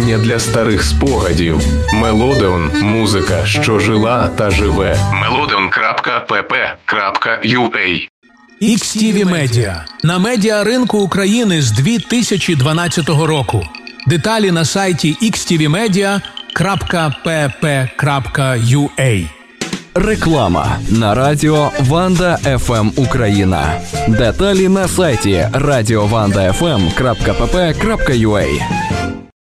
майбутнє для старих спогадів. Мелодеон – музика, що жила та живе. Melodion.pp.ua XTV Media. На медіаринку України з 2012 року. Деталі на сайті xtvmedia.pp.ua. Реклама на радіо Ванда ФМ Україна. Деталі на сайті radiovandafm.pp.ua.